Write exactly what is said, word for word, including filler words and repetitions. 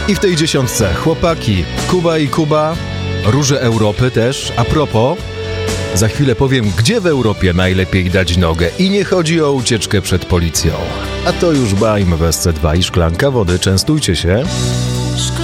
I w tej dziesiątce chłopaki, Kuba i Kuba, róże Europy też. A propos, za chwilę powiem, gdzie w Europie najlepiej dać nogę. I nie chodzi o ucieczkę przed policją. A to już Baim w S C dwa i szklanka wody. Częstujcie się.